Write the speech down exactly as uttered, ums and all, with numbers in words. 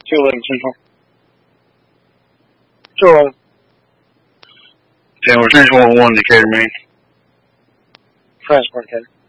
two eleven Central. two eleven. ten, we're three four one Decatur, Maine. Transport, Decatur.